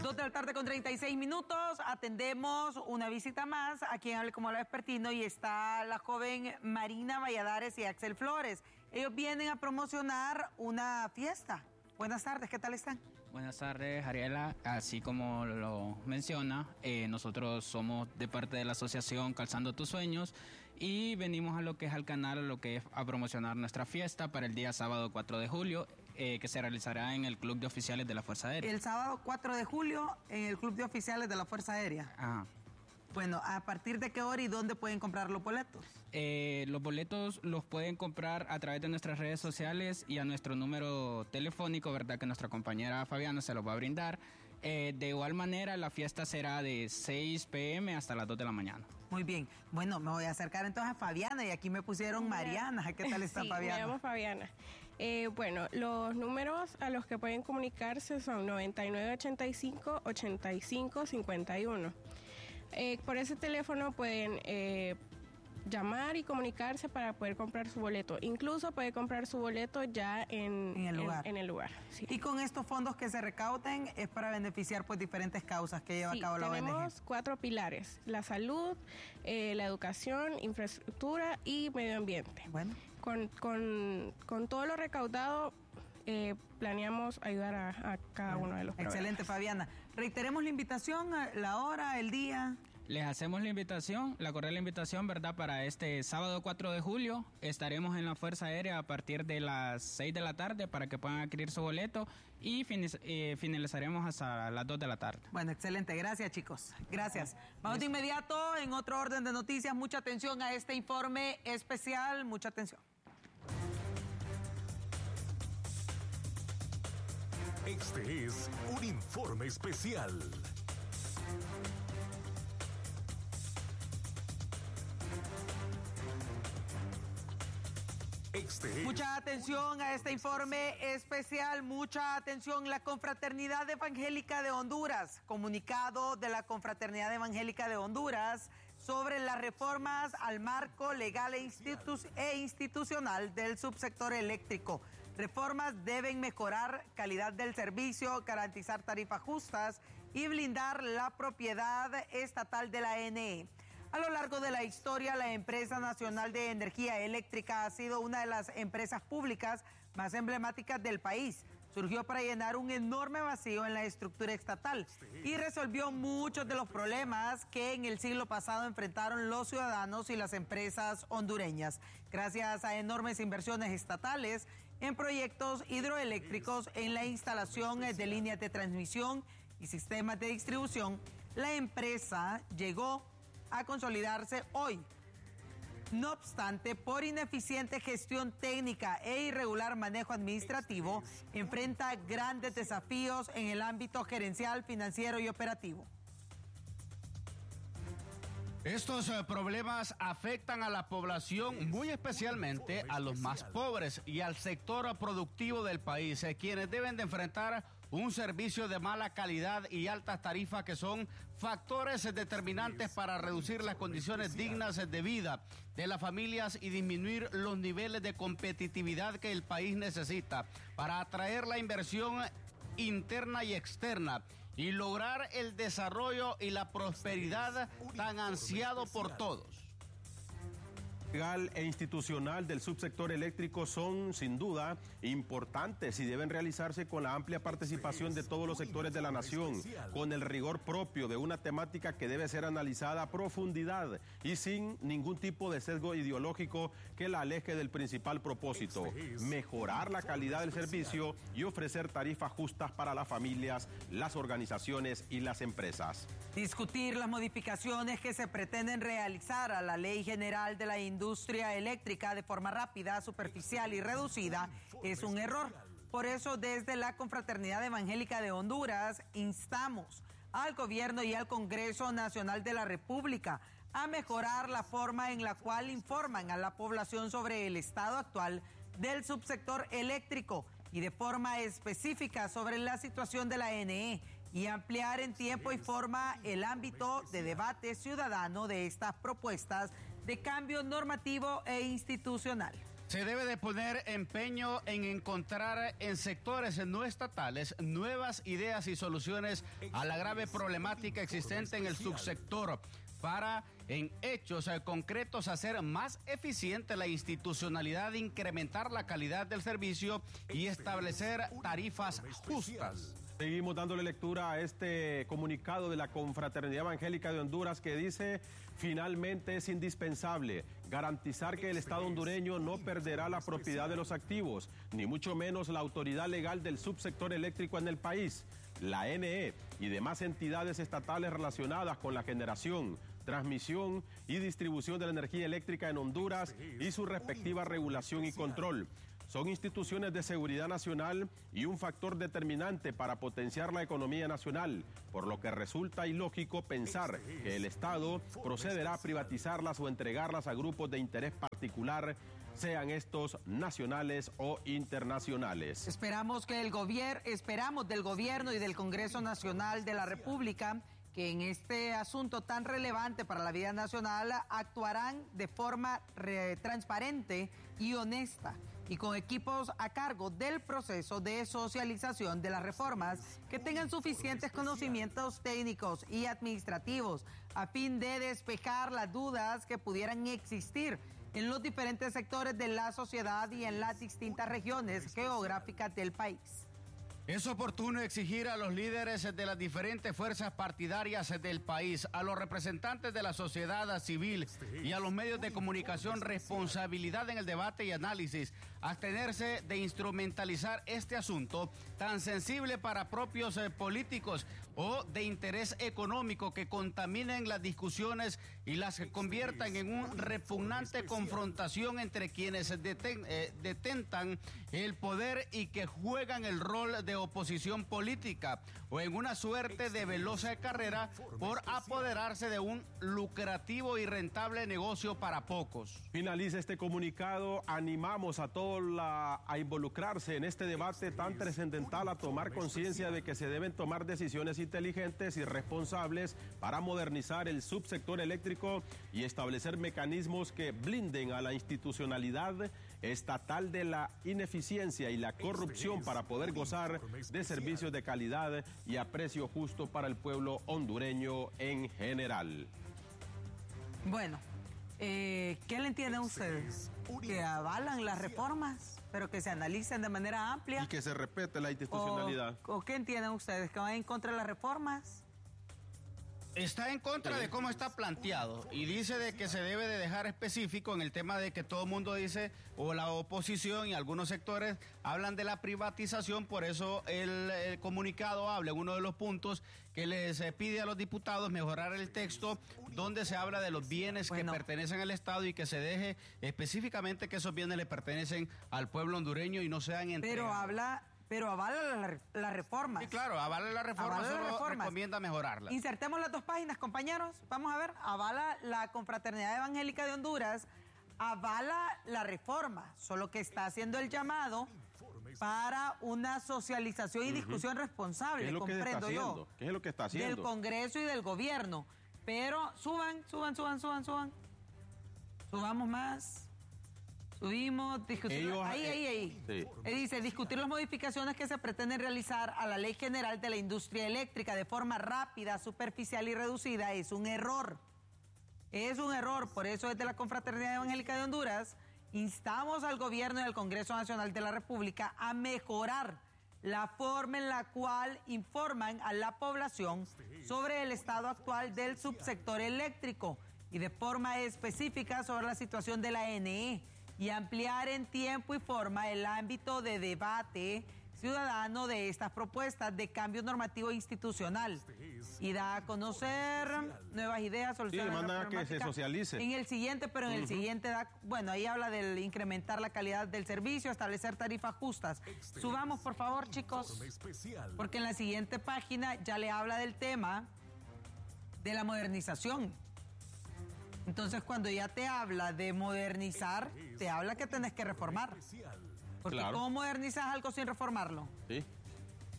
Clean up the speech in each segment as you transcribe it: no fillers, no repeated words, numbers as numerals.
2:36 p.m. Atendemos una visita más a quien hable como la vespertino y está la joven Marina Valladares y Axel Flores. Ellos vienen a promocionar una fiesta. Buenas tardes, ¿qué tal están? Buenas tardes, Ariela. Así como lo menciona, nosotros somos de parte de la asociación Calzando Tus Sueños y venimos a lo que es al canal, a lo que es a promocionar nuestra fiesta para el día sábado 4 de julio, que se realizará en el Club de Oficiales de la Fuerza Aérea. El sábado 4 de julio en el Club de Oficiales de la Fuerza Aérea. Ajá. Bueno, ¿a partir de qué hora y dónde pueden comprar los boletos? Los boletos los pueden comprar a través de nuestras redes sociales y a nuestro número telefónico, ¿verdad? Que nuestra compañera Fabiana se los va a brindar. De igual manera, la fiesta será de 6 p.m. hasta las 2 de la mañana. Muy bien. Bueno, me voy a acercar entonces a Fabiana y aquí me pusieron Mariana. ¿Qué tal está Fabiana? Me llamo Fabiana. Bueno, los números a los que pueden comunicarse son 9985-8551. Por ese teléfono pueden llamar y comunicarse para poder comprar su boleto. Incluso puede comprar su boleto ya en el lugar. Sí. Y con estos fondos que se recauden es para beneficiar pues diferentes causas que lleva a cabo la ONG. Tenemos 4 pilares: la salud, la educación, infraestructura y medio ambiente. Bueno. Con todo lo recaudado planeamos ayudar a cada uno de los programas. Excelente, Fabiana. Reiteremos la invitación, la hora, el día. Les hacemos la invitación, la cordial invitación, ¿verdad? Para este sábado 4 de julio estaremos en la Fuerza Aérea a partir de las 6 de la tarde para que puedan adquirir su boleto y finalizaremos hasta las 2 de la tarde. Bueno, excelente. Gracias, chicos. Gracias. Vamos de inmediato en otro orden de noticias. Mucha atención a este informe especial. Mucha atención. Este es un informe especial. Mucha atención a este informe especial, mucha atención. La Confraternidad Evangélica de Honduras, comunicado de la Confraternidad Evangélica de Honduras sobre las reformas al marco legal e institucional del subsector eléctrico. Reformas deben mejorar calidad del servicio, garantizar tarifas justas y blindar la propiedad estatal de la ENE. A lo largo de la historia, la Empresa Nacional de Energía Eléctrica ha sido una de las empresas públicas más emblemáticas del país. Surgió para llenar un enorme vacío en la estructura estatal y resolvió muchos de los problemas que en el siglo pasado enfrentaron los ciudadanos y las empresas hondureñas. Gracias a enormes inversiones estatales en proyectos hidroeléctricos, en la instalación de líneas de transmisión y sistemas de distribución, la empresa llegó a consolidarse hoy. No obstante, por ineficiente gestión técnica e irregular manejo administrativo, enfrenta grandes desafíos en el ámbito gerencial, financiero y operativo. Estos problemas afectan a la población, muy especialmente a los más pobres y al sector productivo del país, quienes deben de enfrentar un servicio de mala calidad y altas tarifas que son factores determinantes para reducir las condiciones dignas de vida de las familias y disminuir los niveles de competitividad que el país necesita para atraer la inversión interna y externa y lograr el desarrollo y la prosperidad tan ansiado por todos. Legal e institucional del subsector eléctrico son sin duda importantes y deben realizarse con la amplia participación de todos los sectores de la nación, con el rigor propio de una temática que debe ser analizada a profundidad y sin ningún tipo de sesgo ideológico que la aleje del principal propósito: mejorar la calidad del servicio y ofrecer tarifas justas para las familias, las organizaciones y las empresas. Discutir las modificaciones que se pretenden realizar a la Ley General de la Industria Eléctrica de forma rápida, superficial y reducida es un error. Por eso, desde la Confraternidad Evangélica de Honduras, instamos al Gobierno y al Congreso Nacional de la República a mejorar la forma en la cual informan a la población sobre el estado actual del subsector eléctrico y de forma específica sobre la situación de la ENE, y ampliar en tiempo y forma el ámbito de debate ciudadano de estas propuestas de cambio normativo e institucional. Se debe de poner empeño en encontrar en sectores no estatales nuevas ideas y soluciones a la grave problemática existente en el subsector para, en hechos concretos, hacer más eficiente la institucionalidad, incrementar la calidad del servicio y establecer tarifas justas. Seguimos dándole lectura a este comunicado de la Confraternidad Evangélica de Honduras que dice: finalmente es indispensable garantizar que el Estado hondureño no perderá la propiedad de los activos, ni mucho menos la autoridad legal del subsector eléctrico en el país. La NE y demás entidades estatales relacionadas con la generación, transmisión y distribución de la energía eléctrica en Honduras y su respectiva regulación y control. Son instituciones de seguridad nacional y un factor determinante para potenciar la economía nacional, por lo que resulta ilógico pensar que el Estado procederá a privatizarlas o entregarlas a grupos de interés particular, sean estos nacionales o internacionales. Esperamos del gobierno y del Congreso Nacional de la República que en este asunto tan relevante para la vida nacional actuarán de forma transparente y honesta y con equipos a cargo del proceso de socialización de las reformas que tengan suficientes conocimientos técnicos y administrativos a fin de despejar las dudas que pudieran existir en los diferentes sectores de la sociedad y en las distintas regiones geográficas del país. Es oportuno exigir a los líderes de las diferentes fuerzas partidarias del país, a los representantes de la sociedad civil y a los medios de comunicación responsabilidad en el debate y análisis, abstenerse de instrumentalizar este asunto tan sensible para propios políticos o de interés económico que contaminen las discusiones y las conviertan en una repugnante confrontación entre quienes detentan el poder y que juegan el rol de oposición política o en una suerte de veloz carrera por apoderarse de un lucrativo y rentable negocio para pocos. Finaliza este comunicado. Animamos a todos a involucrarse en este debate tan trascendental, a tomar conciencia de que se deben tomar decisiones inteligentes y responsables para modernizar el subsector eléctrico y establecer mecanismos que blinden a la institucionalidad estatal de la ineficiencia y la corrupción para poder gozar de servicios de calidad y a precio justo para el pueblo hondureño en general. Bueno, ¿qué le entienden ustedes? Que avalan las reformas, pero que se analicen de manera amplia. Y que se respete la institucionalidad. ¿O qué entienden ustedes? ¿Que van en contra de las reformas? Está en contra de cómo está planteado y dice de que se debe de dejar específico en el tema de que todo el mundo dice, o la oposición y algunos sectores hablan de la privatización, por eso el comunicado habla en uno de los puntos que les pide a los diputados mejorar el texto donde se habla de los bienes que pertenecen al Estado y que se deje específicamente que esos bienes le pertenecen al pueblo hondureño y no sean entregados. Pero avala la reforma. Sí, claro, avala la reforma, solo recomienda mejorarla. Insertemos las dos páginas, compañeros. Vamos a ver, avala la Confraternidad Evangélica de Honduras, avala la reforma, solo que está haciendo el llamado para una socialización y discusión responsable, comprendo yo. ¿Qué es lo que está haciendo? Del Congreso y del Gobierno. Pero suban. Subamos más. Subimos, discutir. Ahí. Sí. Dice, discutir las modificaciones que se pretenden realizar a la Ley General de la Industria Eléctrica de forma rápida, superficial y reducida es un error. Es un error. Por eso desde la Confraternidad Evangélica de Honduras instamos al Gobierno y al Congreso Nacional de la República a mejorar la forma en la cual informan a la población sobre el estado actual del subsector eléctrico y de forma específica sobre la situación de la NE. Y ampliar en tiempo y forma el ámbito de debate ciudadano de estas propuestas de cambio normativo institucional y da a conocer nuevas ideas, soluciones. Sí, manda a que se socialice. En el siguiente, pero en el siguiente ahí habla de incrementar la calidad del servicio, establecer tarifas justas. Subamos, por favor, chicos, porque en la siguiente página ya le habla del tema de la modernización. Entonces, cuando ya te habla de modernizar, te habla que tenés que reformar. Porque ¿cómo modernizas algo sin reformarlo? Sí.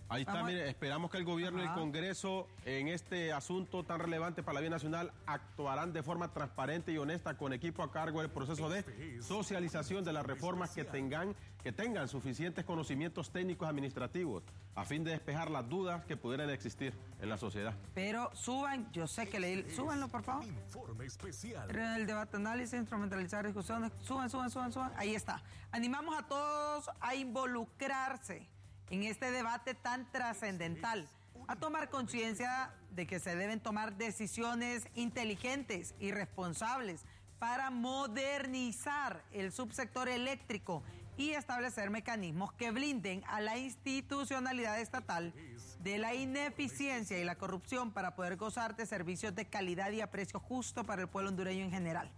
Ahí está, mire, esperamos que el gobierno y el Congreso en este asunto tan relevante para la vida nacional actuarán de forma transparente y honesta con equipo a cargo del proceso de socialización de las reformas que tengan suficientes conocimientos técnicos administrativos a fin de despejar las dudas que pudieran existir en la sociedad. Pero suban, yo sé que súbanlo, por favor. Informe especial. El debate, análisis, instrumentalizar discusiones, suban. Ahí está. Animamos a todos a involucrarse en este debate tan trascendental, a tomar conciencia de que se deben tomar decisiones inteligentes y responsables para modernizar el subsector eléctrico y establecer mecanismos que blinden a la institucionalidad estatal de la ineficiencia y la corrupción para poder gozar de servicios de calidad y a precio justo para el pueblo hondureño en general.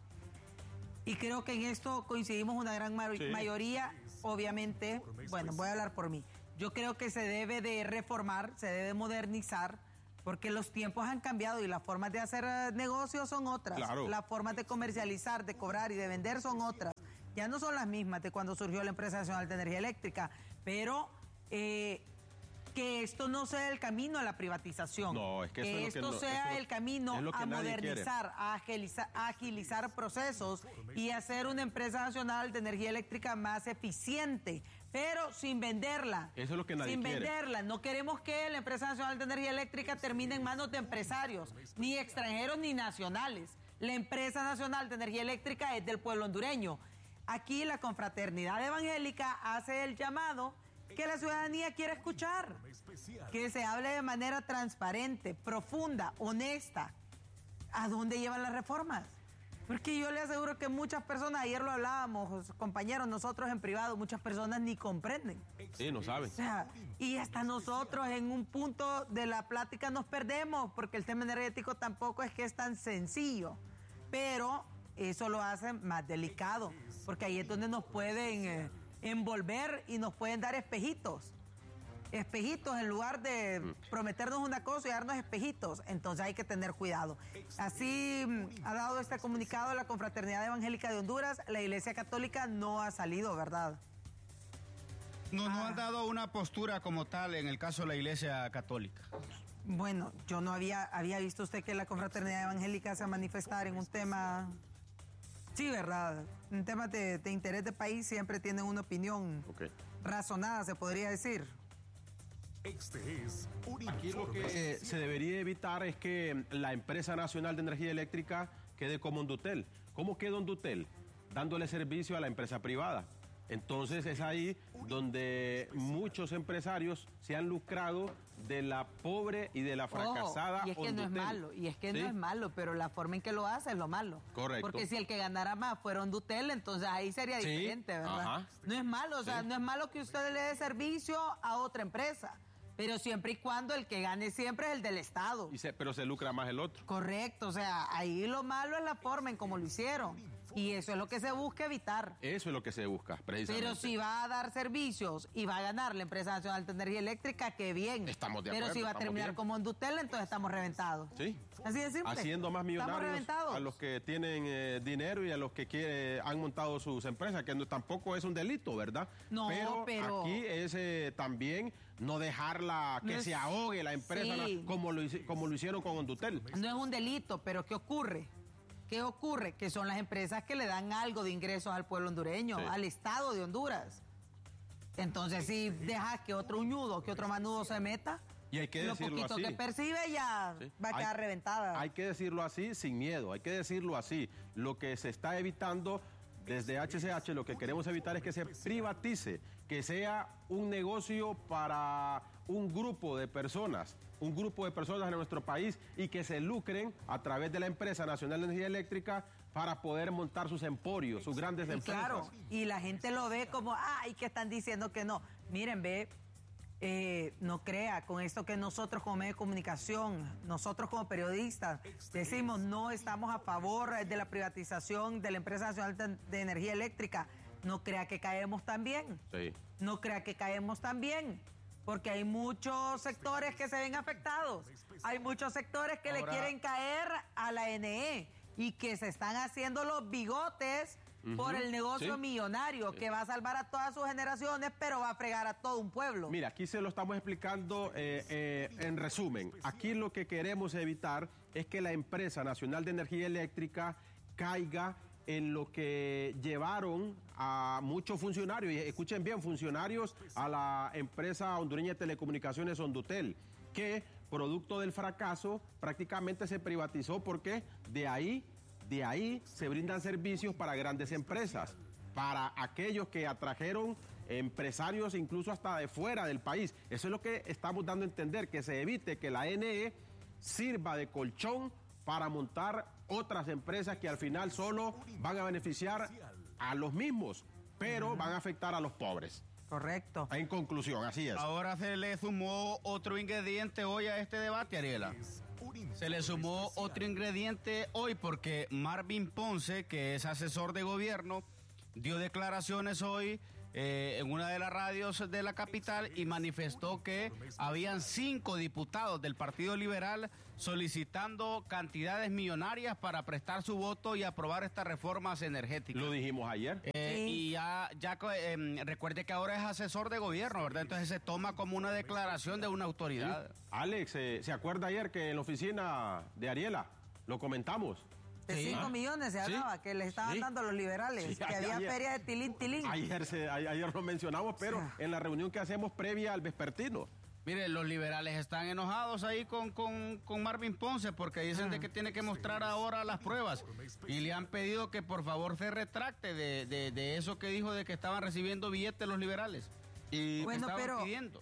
Y creo que en esto coincidimos una gran mayoría, obviamente. Bueno, voy a hablar por mí. Yo creo que se debe de reformar, se debe modernizar, porque los tiempos han cambiado y las formas de hacer negocios son otras. Claro. Las formas de comercializar, de cobrar y de vender son otras. Ya no son las mismas de cuando surgió la Empresa Nacional de Energía Eléctrica, pero que esto no sea el camino a la privatización. No, es que esto sea el camino a modernizar, a agilizar procesos y hacer una Empresa Nacional de Energía Eléctrica más eficiente, pero sin venderla. Eso es lo que nadie quiere. Sin venderla. No queremos que la Empresa Nacional de Energía Eléctrica termine en manos de empresarios, ni extranjeros ni nacionales. La Empresa Nacional de Energía Eléctrica es del pueblo hondureño. Aquí la Confraternidad Evangélica hace el llamado que la ciudadanía quiere escuchar, que se hable de manera transparente, profunda, honesta. ¿A dónde llevan las reformas? Porque yo le aseguro que muchas personas, ayer lo hablábamos, compañeros, nosotros en privado, muchas personas ni comprenden. Sí, no saben. O sea, y hasta nosotros en un punto de la plática nos perdemos, porque el tema energético tampoco es que es tan sencillo, pero eso lo hace más delicado, porque ahí es donde nos pueden envolver y nos pueden dar espejitos en lugar de prometernos una cosa y darnos espejitos. Entonces hay que tener cuidado. Así ha dado este comunicado la Confraternidad Evangélica de Honduras. La Iglesia Católica no ha salido, ¿verdad? No han dado una postura como tal en el caso de la Iglesia Católica. Bueno, yo no había visto usted que la Confraternidad Evangélica se manifestara en un tema. Sí, ¿verdad? En temas de interés de país siempre tienen una opinión razonada, se podría decir. Este es un Aquí lo que se debería evitar es que la Empresa Nacional de Energía Eléctrica quede como Ondutel. ¿Cómo queda Ondutel? Dándole servicio a la empresa privada. Entonces es ahí donde muchos empresarios se han lucrado de la pobre y de la fracasada y es que Ondutel. no es malo, ¿Sí? no es malo, pero la forma en que lo hace es lo malo. Correcto. Porque si el que ganara más fuera Ondutel, entonces ahí sería diferente, ¿verdad? Ajá. No es malo, o sea, no es malo que usted le dé servicio a otra empresa, pero siempre y cuando el que gane siempre es el del Estado. Pero se lucra más el otro. Correcto, o sea, ahí lo malo es la forma en cómo lo hicieron. Y eso es lo que se busca evitar. Eso es lo que se busca, precisamente. Pero si va a dar servicios y va a ganar la Empresa Nacional de Energía Eléctrica, qué bien. Estamos de acuerdo. Pero si va a terminar como Ondutel, entonces estamos reventados. Sí. Así de simple. Haciendo más millonarios a los que tienen dinero y a los que han montado sus empresas, que tampoco es un delito, ¿verdad? No, pero aquí es también no dejarla que se ahogue la empresa, como lo hicieron con Ondutel. No es un delito, pero ¿qué ocurre? ¿Qué ocurre? Que son las empresas que le dan algo de ingresos al pueblo hondureño, al Estado de Honduras. Entonces, si dejas que otro uñudo, que otro manudo se meta, y hay que lo decirlo poquito así. que percibe ya va a quedar reventada. Hay que decirlo así, sin miedo, hay que decirlo así. Lo que se está evitando desde HCH, lo que queremos evitar es que se privatice, que sea un negocio para un grupo de personas en nuestro país y que se lucren a través de la Empresa Nacional de Energía Eléctrica para poder montar sus emporios, sus grandes empresas. Claro, y la gente lo ve como, ay, que están diciendo que no. Miren, no crea con esto que nosotros como medio de comunicación, nosotros como periodistas, decimos no estamos a favor de la privatización de la Empresa Nacional de Energía Eléctrica. No crea que caemos también. Sí. No crea que caemos también. Porque hay muchos sectores que se ven afectados. Hay muchos sectores que le quieren caer a la NE y que se están haciendo los bigotes por el negocio millonario que va a salvar a todas sus generaciones, pero va a fregar a todo un pueblo. Mira, aquí se lo estamos explicando en resumen. Aquí lo que queremos evitar es que la empresa nacional de energía eléctrica caiga en lo que llevaron a muchos funcionarios, y escuchen bien, funcionarios a la empresa hondureña de telecomunicaciones Hondutel, que producto del fracaso prácticamente se privatizó porque de ahí se brindan servicios para grandes empresas, para aquellos que atrajeron empresarios incluso hasta de fuera del país. Eso es lo que estamos dando a entender, que se evite que la NE sirva de colchón para montar otras empresas que al final solo van a beneficiar a los mismos, pero van a afectar a los pobres. Correcto. En conclusión, así es. Ahora se le sumó otro ingrediente hoy a este debate, Ariela. Se le sumó otro ingrediente hoy porque Marvin Ponce, que es asesor de gobierno, dio declaraciones hoy en una de las radios de la capital y manifestó que habían 5 diputados del Partido Liberal solicitando cantidades millonarias para prestar su voto y aprobar estas reformas energéticas. Lo dijimos ayer. Y ya recuerde que ahora es asesor de gobierno, ¿verdad? Entonces se toma como una declaración de una autoridad. Sí. Alex, ¿se acuerda ayer que en la oficina de Ariela lo comentamos? De 5 millones se hablaba, que le estaban dando a los liberales, que había feria de tilín. Ayer lo mencionamos, pero en la reunión que hacemos previa al vespertino. Mire, los liberales están enojados ahí con Marvin Ponce porque dicen de que tiene que mostrar ahora las pruebas y le han pedido que por favor se retracte de eso que dijo de que estaban recibiendo billetes los liberales y bueno, estaban pidiendo.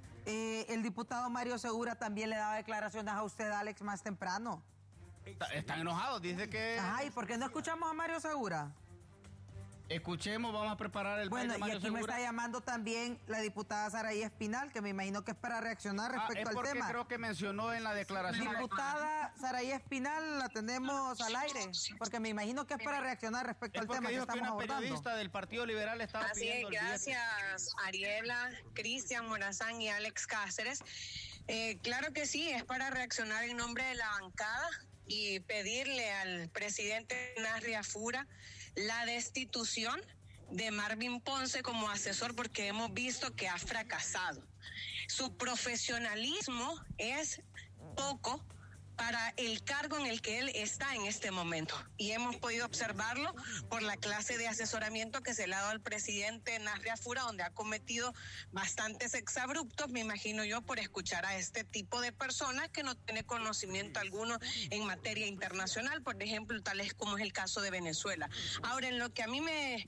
El diputado Mario Segura también le daba declaraciones a usted, Alex, más temprano. Están enojados, dice que... Ajá, ¿y por qué no escuchamos a Mario Segura? Escuchemos, vamos a preparar el bueno, de Mario y aquí Segura. me está llamando también la diputada Saraí Espinal, que me imagino que es para reaccionar respecto al tema. Creo que mencionó en la declaración. Diputada Saraí Espinal, la tenemos al aire, porque me imagino que es para reaccionar respecto al tema que estamos abordando. Una periodista del Partido Liberal estaba pidiendo el gracias, Ariela, Cristian Morazán y Alex Cáceres. Claro que sí, es para reaccionar en nombre de la bancada y pedirle al presidente Nasri Afura la destitución de Marvin Ponce como asesor porque hemos visto que ha fracasado. Su profesionalismo es poco para el cargo en el que él está en este momento. Y hemos podido observarlo por la clase de asesoramiento que se le ha dado al presidente Nasri Afura, donde ha cometido bastantes exabruptos, me imagino yo, por escuchar a este tipo de personas que no tiene conocimiento alguno en materia internacional, por ejemplo, tales como es el caso de Venezuela. Ahora, en lo que a mí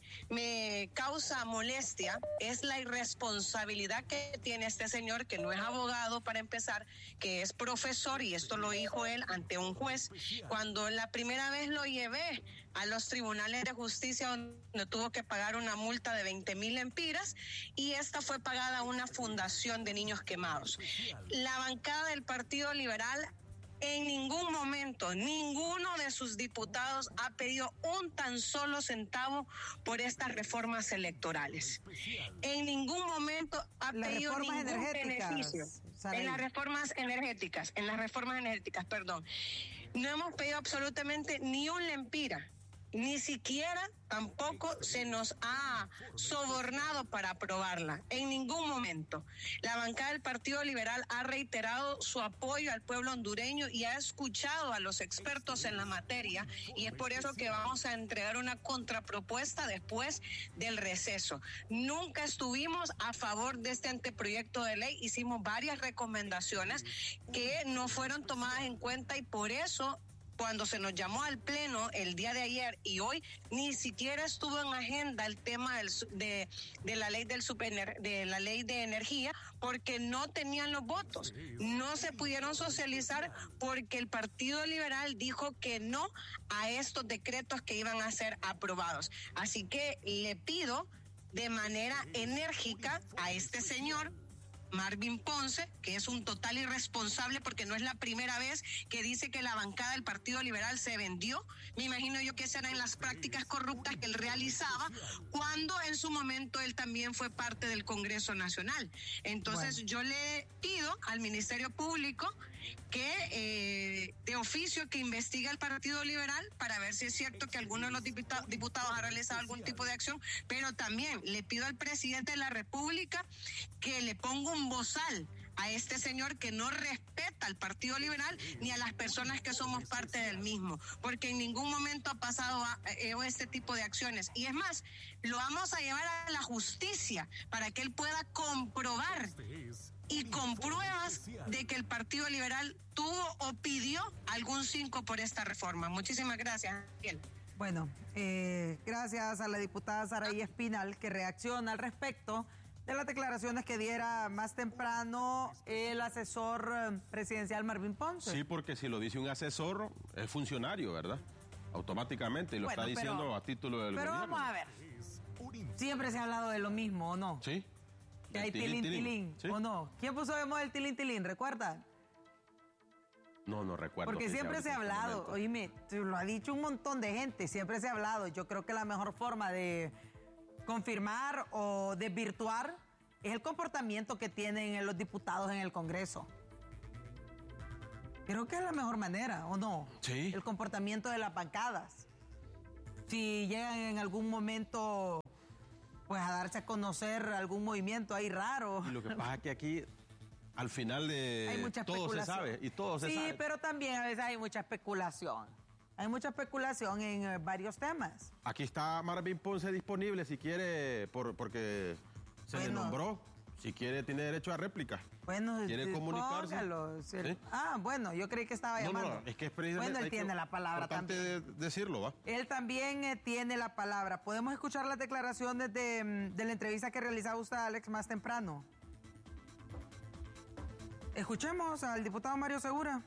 me causa molestia es la irresponsabilidad que tiene este señor, que no es abogado para empezar, que es profesor, y esto lo dijo él ante un juez cuando la primera vez lo llevé a los tribunales de justicia, donde tuvo que pagar una multa de 20,000 lempiras, y esta fue pagada a una fundación de niños quemados. La bancada del Partido Liberal en ningún momento, ninguno de sus diputados ha pedido un tan solo centavo por estas reformas electorales. En ningún momento ha pedido ningún beneficio. En las reformas energéticas, perdón. No hemos pedido absolutamente ni un lempira. Ni siquiera tampoco se nos ha sobornado para aprobarla, en ningún momento. La bancada del Partido Liberal ha reiterado su apoyo al pueblo hondureño y ha escuchado a los expertos en la materia, y es por eso que vamos a entregar una contrapropuesta después del receso. Nunca estuvimos a favor de este anteproyecto de ley, hicimos varias recomendaciones que no fueron tomadas en cuenta, y por eso cuando se nos llamó al pleno el día de ayer y hoy, ni siquiera estuvo en agenda el tema de la ley de la ley de energía, porque no tenían los votos. No se pudieron socializar porque el Partido Liberal dijo que no a estos decretos que iban a ser aprobados. Así que le pido de manera enérgica a este señor Marvin Ponce, que es un total irresponsable porque no es la primera vez que dice que la bancada del Partido Liberal se vendió. Me imagino yo que esas eran las prácticas corruptas que él realizaba cuando en su momento él también fue parte del Congreso Nacional. Entonces yo le pido al Ministerio Público que de oficio que investigue al Partido Liberal para ver si es cierto que alguno de los diputados ha realizado algún tipo de acción, pero también le pido al presidente de la República que le ponga un bozal a este señor que no respeta al Partido Liberal ni a las personas que somos parte del mismo, porque en ningún momento ha pasado este tipo de acciones. Y es más, lo vamos a llevar a la justicia para que él pueda comprobar y con pruebas de que el Partido Liberal tuvo o pidió algún 5 por esta reforma. Muchísimas gracias, Ángel. Bueno, gracias a la diputada Saraí Espinal, que reacciona al respecto de las declaraciones que diera más temprano el asesor presidencial Marvin Ponce. Sí, porque si lo dice un asesor, es funcionario, ¿verdad? Automáticamente, y lo está diciendo a título del gobierno. Pero vamos a ver, siempre se ha hablado de lo mismo, ¿o no? Sí. Que hay tilín, ¿sí? ¿O no? ¿Quién puso de moda el tilín? ¿Recuerdan? No recuerdo. Porque siempre se ha hablado, oíme, lo ha dicho un montón de gente, siempre se ha hablado. Yo creo que la mejor forma de confirmar o desvirtuar es el comportamiento que tienen los diputados en el Congreso. Creo que es la mejor manera, ¿o no? Sí. El comportamiento de las bancadas. Si llegan en algún momento pues a darse a conocer algún movimiento ahí raro. Y lo que pasa es que aquí, al final hay mucha todo se sabe y todo se sabe. Sí, pero también a veces hay mucha especulación. Hay mucha especulación en varios temas. Aquí está Marvin Ponce disponible si quiere, porque se le nombró. Si quiere, tiene derecho a réplica. Bueno, ¿quiere comunicarse? ¿Sí? Ah, bueno, yo creí que estaba llamando. No, es que es precisamente. Bueno, él tiene la palabra también. Importante decirlo, ¿va? Él también tiene la palabra. Podemos escuchar las declaraciones de la entrevista que realizaba usted, Alex, más temprano. Escuchemos al diputado Mario Segura.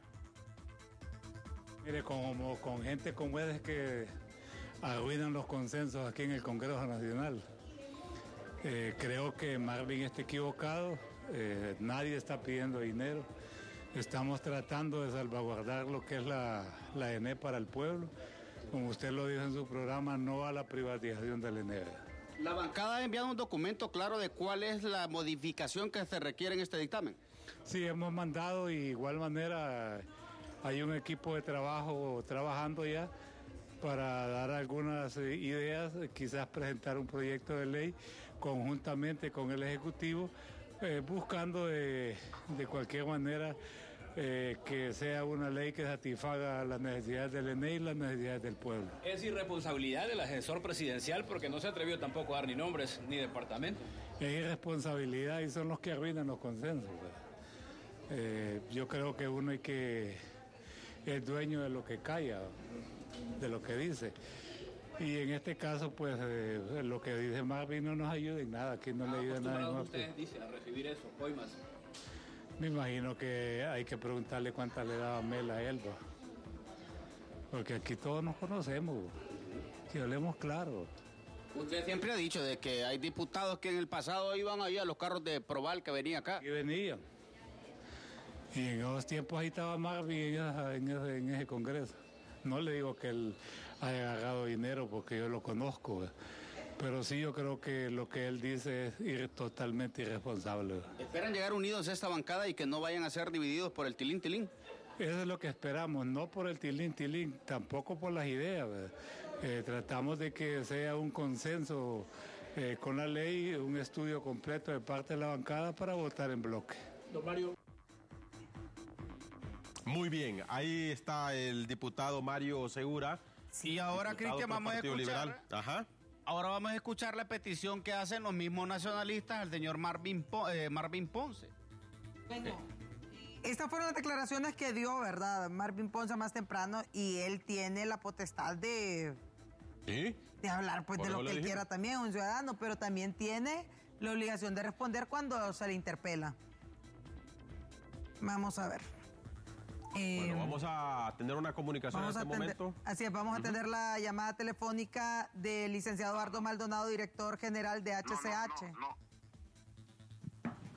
Mire, como con gente como es que arruinan los consensos aquí en el Congreso Nacional. Creo que Marvin está equivocado, nadie está pidiendo dinero, estamos tratando de salvaguardar lo que es la ENE para el pueblo, como usted lo dijo en su programa, no a la privatización de la ENE. La bancada ha enviado un documento claro de cuál es la modificación que se requiere en este dictamen. Sí, hemos mandado y de igual manera hay un equipo de trabajo trabajando ya para dar algunas ideas, quizás presentar un proyecto de ley conjuntamente con el Ejecutivo, buscando de cualquier manera que sea una ley que satisfaga las necesidades del ENE y las necesidades del pueblo. Es irresponsabilidad del asesor presidencial porque no se atrevió tampoco a dar ni nombres ni departamento. Es irresponsabilidad y son los que arruinan los consensos. Yo creo que uno es dueño de lo que calla, de lo que dice. Y en este caso, pues, lo que dice Marvin no nos ayuda en nada, aquí no le ayuda nada. ¿Acostumbrados ustedes, dice, a recibir eso, hoy más? Me imagino que hay que preguntarle cuántas le daba Mel a él, porque aquí todos nos conocemos, si hablemos claro. Usted siempre ha dicho de que hay diputados que en el pasado iban ahí a los carros de Proval que venía acá. Y venían. Y en esos tiempos ahí estaba Marvin en ese Congreso. No le digo que él haya agarrado dinero porque yo lo conozco, pero sí yo creo que lo que él dice es totalmente irresponsable. ¿Esperan llegar unidos a esta bancada y que no vayan a ser divididos por el tilín? Eso es lo que esperamos, no por el tilín, tampoco por las ideas. Tratamos de que sea un consenso con la ley, un estudio completo de parte de la bancada para votar en bloque. Don Mario. Muy bien, ahí está el diputado Mario Segura. Y ahora, Cristian, vamos a escuchar. Ajá. Ahora vamos a escuchar la petición que hacen los mismos nacionalistas al señor Marvin Ponce. Bueno, estas fueron las declaraciones que dio, ¿verdad? Marvin Ponce más temprano, y él tiene la potestad de hablar pues de lo que él quiera también, un ciudadano, pero también tiene la obligación de responder cuando se le interpela. Vamos a ver. Bueno, vamos a tener una comunicación en este momento. Así es, vamos a atender la llamada telefónica del licenciado Eduardo Maldonado, director general de HCH.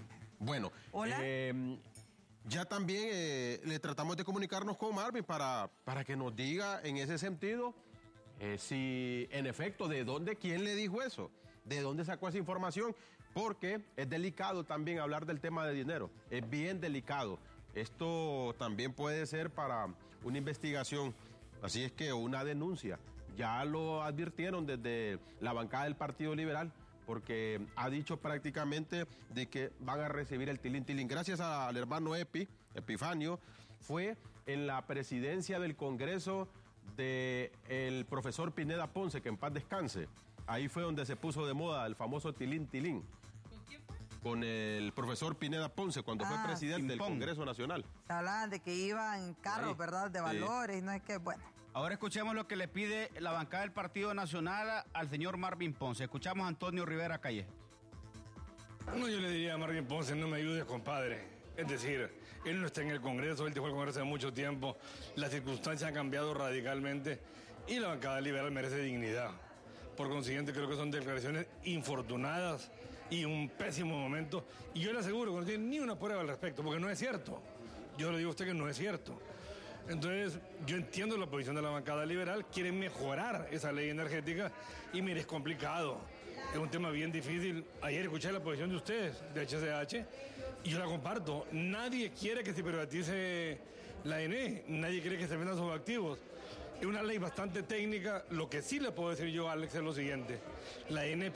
Bueno, hola. Ya también le tratamos de comunicarnos con Marvin para que nos diga en ese sentido si en efecto quién le dijo eso, de dónde sacó esa información, porque es delicado también hablar del tema de dinero, es bien delicado. Esto también puede ser para una investigación, así es que una denuncia. Ya lo advirtieron desde la bancada del Partido Liberal, porque ha dicho prácticamente de que van a recibir el tilín. Gracias al hermano Epifanio, fue en la presidencia del Congreso del profesor Pineda Ponce, que en paz descanse. Ahí fue donde se puso de moda el famoso tilín. ¿Con quién fue? Con el profesor Pineda Ponce, cuando fue presidente del Congreso Nacional. Se hablaban de que iban en carros, ¿verdad? De valores, no es que, bueno. Ahora escuchemos lo que le pide la bancada del Partido Nacional al señor Marvin Ponce. Escuchamos a Antonio Rivera Calle. No, yo le diría a Marvin Ponce, no me ayudes, compadre. Es decir, él no está en el Congreso, él dejó el Congreso hace mucho tiempo, las circunstancias han cambiado radicalmente y la bancada liberal merece dignidad. Por consiguiente, creo que son declaraciones infortunadas y un pésimo momento. Y yo le aseguro que no tiene ni una prueba al respecto, porque no es cierto. Yo le digo a usted que no es cierto. Entonces, yo entiendo la posición de la bancada liberal, quieren mejorar esa ley energética y mire, es complicado, es un tema bien difícil. Ayer escuché la posición de ustedes, de HCH, y yo la comparto. Nadie quiere que se privatice la ENE, nadie quiere que se vendan sus activos. Es una ley bastante técnica. Lo que sí le puedo decir yo, Alex, es lo siguiente: la ENE